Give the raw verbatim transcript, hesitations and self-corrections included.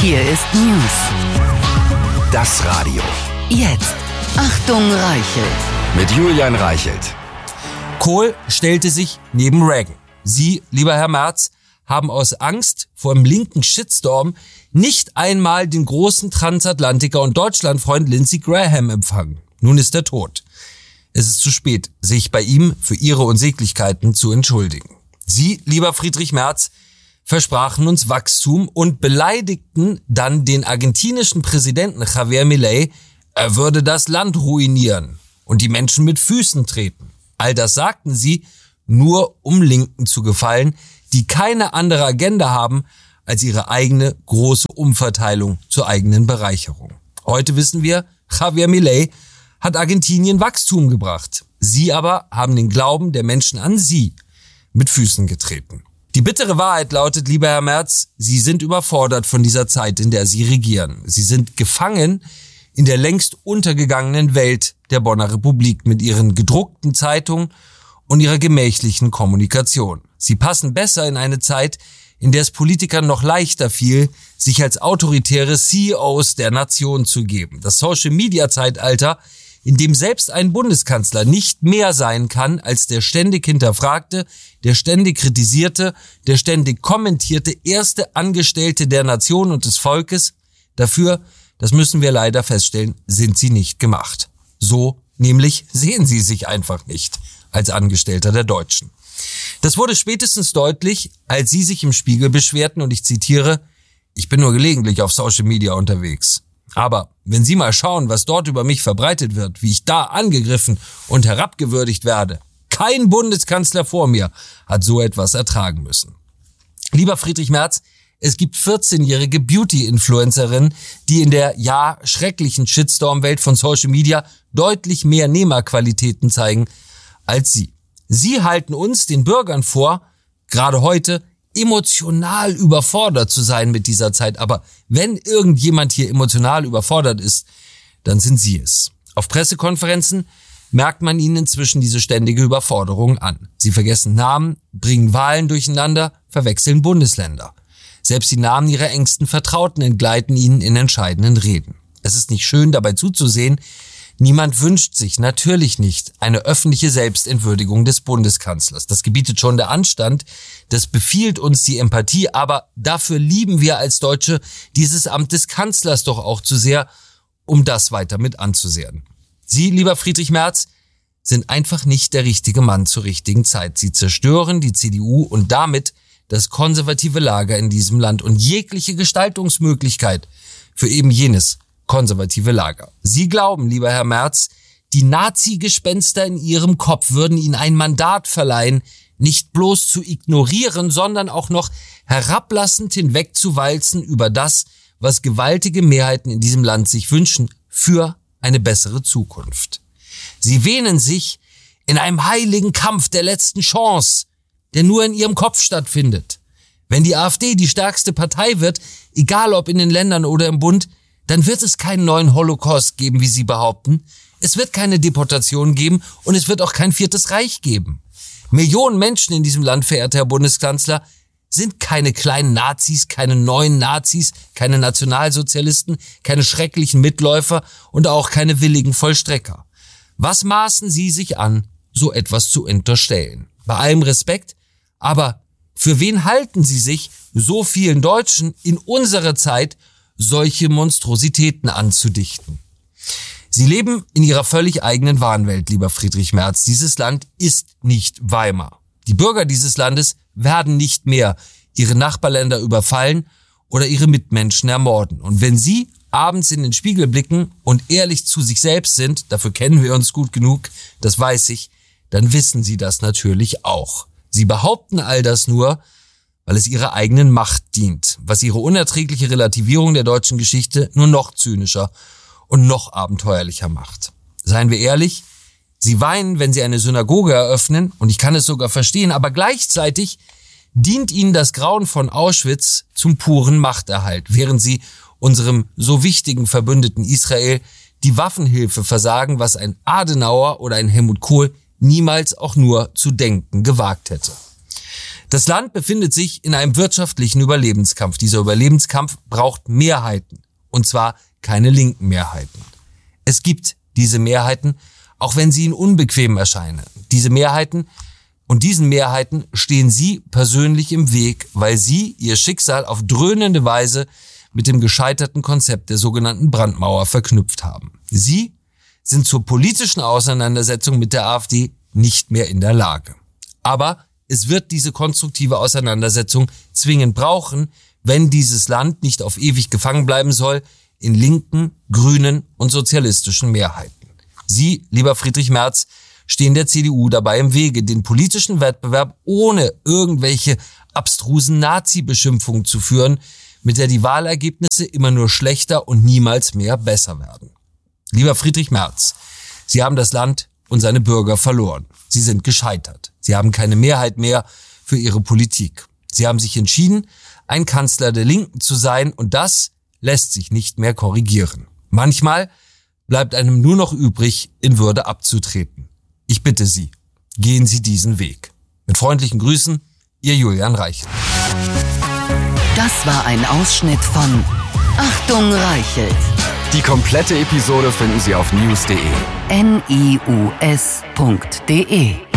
Hier ist News. Das Radio. Jetzt. Achtung, Reichelt. Mit Julian Reichelt. Kohl stellte sich neben Reagan. Sie, lieber Herr Merz, haben aus Angst vor dem linken Shitstorm nicht einmal den großen Transatlantiker und Deutschlandfreund Lindsey Graham empfangen. Nun ist er tot. Es ist zu spät, sich bei ihm für ihre Unsäglichkeiten zu entschuldigen. Sie, lieber Friedrich Merz, versprachen uns Wachstum und beleidigten dann den argentinischen Präsidenten Javier Milei, er würde das Land ruinieren und die Menschen mit Füßen treten. All das sagten sie, nur um Linken zu gefallen, die keine andere Agenda haben als ihre eigene große Umverteilung zur eigenen Bereicherung. Heute wissen wir, Javier Milei hat Argentinien Wachstum gebracht. Sie aber haben den Glauben der Menschen an sie mit Füßen getreten. Die bittere Wahrheit lautet, lieber Herr Merz, Sie sind überfordert von dieser Zeit, in der Sie regieren. Sie sind gefangen in der längst untergegangenen Welt der Bonner Republik mit ihren gedruckten Zeitungen und ihrer gemächlichen Kommunikation. Sie passen besser in eine Zeit, in der es Politikern noch leichter fiel, sich als autoritäre C E Os der Nation zu geben. Das Social-Media-Zeitalter, in dem selbst ein Bundeskanzler nicht mehr sein kann als der ständig hinterfragte, der ständig kritisierte, der ständig kommentierte erste Angestellte der Nation und des Volkes. Dafür, das müssen wir leider feststellen, sind sie nicht gemacht. So nämlich sehen sie sich einfach nicht als Angestellter der Deutschen. Das wurde spätestens deutlich, als sie sich im Spiegel beschwerten, und ich zitiere, ich bin nur gelegentlich auf Social Media unterwegs. Aber wenn Sie mal schauen, was dort über mich verbreitet wird, wie ich da angegriffen und herabgewürdigt werde, kein Bundeskanzler vor mir hat so etwas ertragen müssen. Lieber Friedrich Merz, es gibt vierzehnjährige Beauty-Influencerinnen, die in der, ja, schrecklichen Shitstorm-Welt von Social Media deutlich mehr Nehmerqualitäten zeigen als Sie. Sie halten uns, den Bürgern, vor, gerade heute, emotional überfordert zu sein mit dieser Zeit. Aber wenn irgendjemand hier emotional überfordert ist, dann sind Sie es. Auf Pressekonferenzen merkt man ihnen inzwischen diese ständige Überforderung an. Sie vergessen Namen, bringen Wahlen durcheinander, verwechseln Bundesländer. Selbst die Namen ihrer engsten Vertrauten entgleiten ihnen in entscheidenden Reden. Es ist nicht schön, dabei zuzusehen. Niemand wünscht sich, natürlich nicht, eine öffentliche Selbstentwürdigung des Bundeskanzlers. Das gebietet schon der Anstand, das befiehlt uns die Empathie, aber dafür lieben wir als Deutsche dieses Amt des Kanzlers doch auch zu sehr, um das weiter mit anzusehen. Sie, lieber Friedrich Merz, sind einfach nicht der richtige Mann zur richtigen Zeit. Sie zerstören die C D U und damit das konservative Lager in diesem Land und jegliche Gestaltungsmöglichkeit für eben jenes konservative Lager. Sie glauben, lieber Herr Merz, die Nazi-Gespenster in Ihrem Kopf würden Ihnen ein Mandat verleihen, nicht bloß zu ignorieren, sondern auch noch herablassend hinwegzuwalzen über das, was gewaltige Mehrheiten in diesem Land sich wünschen, für eine bessere Zukunft. Sie wähnen sich in einem heiligen Kampf der letzten Chance, der nur in Ihrem Kopf stattfindet. Wenn die AfD die stärkste Partei wird, egal ob in den Ländern oder im Bund, dann wird es keinen neuen Holocaust geben, wie Sie behaupten. Es wird keine Deportation geben und es wird auch kein viertes Reich geben. Millionen Menschen in diesem Land, verehrter Herr Bundeskanzler, sind keine kleinen Nazis, keine neuen Nazis, keine Nationalsozialisten, keine schrecklichen Mitläufer und auch keine willigen Vollstrecker. Was maßen Sie sich an, so etwas zu unterstellen? Bei allem Respekt, aber für wen halten Sie sich, so vielen Deutschen in unserer Zeit solche Monstrositäten anzudichten? Sie leben in ihrer völlig eigenen Wahnwelt, lieber Friedrich Merz. Dieses Land ist nicht Weimar. Die Bürger dieses Landes werden nicht mehr ihre Nachbarländer überfallen oder ihre Mitmenschen ermorden. Und wenn Sie abends in den Spiegel blicken und ehrlich zu sich selbst sind, dafür kennen wir uns gut genug, das weiß ich, dann wissen Sie das natürlich auch. Sie behaupten all das nur, weil es ihrer eigenen Macht dient, was ihre unerträgliche Relativierung der deutschen Geschichte nur noch zynischer und noch abenteuerlicher macht. Seien wir ehrlich, Sie weinen, wenn Sie eine Synagoge eröffnen, und ich kann es sogar verstehen, aber gleichzeitig dient Ihnen das Grauen von Auschwitz zum puren Machterhalt, während Sie unserem so wichtigen Verbündeten Israel die Waffenhilfe versagen, was ein Adenauer oder ein Helmut Kohl niemals auch nur zu denken gewagt hätte. Das Land befindet sich in einem wirtschaftlichen Überlebenskampf. Dieser Überlebenskampf braucht Mehrheiten. Und zwar keine linken Mehrheiten. Es gibt diese Mehrheiten, auch wenn sie Ihnen unbequem erscheinen. Diese Mehrheiten und diesen Mehrheiten stehen Sie persönlich im Weg, weil Sie Ihr Schicksal auf dröhnende Weise mit dem gescheiterten Konzept der sogenannten Brandmauer verknüpft haben. Sie sind zur politischen Auseinandersetzung mit der AfD nicht mehr in der Lage. Aber es wird diese konstruktive Auseinandersetzung zwingend brauchen, wenn dieses Land nicht auf ewig gefangen bleiben soll in linken, grünen und sozialistischen Mehrheiten. Sie, lieber Friedrich Merz, stehen der C D U dabei im Wege, den politischen Wettbewerb ohne irgendwelche abstrusen Nazi-Beschimpfungen zu führen, mit der die Wahlergebnisse immer nur schlechter und niemals mehr besser werden. Lieber Friedrich Merz, Sie haben das Land und seine Bürger verloren. Sie sind gescheitert. Sie haben keine Mehrheit mehr für Ihre Politik. Sie haben sich entschieden, ein Kanzler der Linken zu sein, und das lässt sich nicht mehr korrigieren. Manchmal bleibt einem nur noch übrig, in Würde abzutreten. Ich bitte Sie, gehen Sie diesen Weg. Mit freundlichen Grüßen, Ihr Julian Reichelt. Das war ein Ausschnitt von Achtung Reichelt. Die komplette Episode finden Sie auf news punkt de. N I U S punkt de